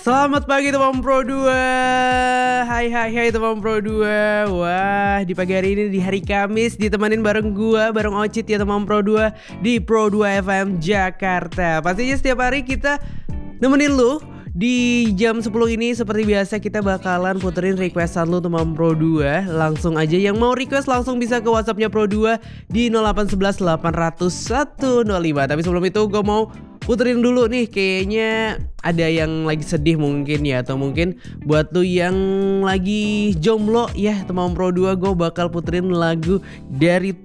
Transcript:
Selamat pagi teman Pro 2. Hai teman Pro 2. Wah, di pagi hari ini di hari Kamis ditemenin bareng gua, bareng Ocit ya teman Pro 2 di Pro 2 FM Jakarta. Pastinya setiap hari kita nemenin lu di jam 10 ini. Seperti biasa kita bakalan puterin requestan lu teman Pro 2. Langsung aja yang mau request langsung bisa ke WhatsAppnya Pro 2 di 0811 800 105. Tapi sebelum itu gue mau puterin dulu nih, kayaknya ada yang lagi sedih mungkin ya, atau mungkin buat lu yang lagi jomblo ya teman Pro 2, gue bakal puterin lagu dari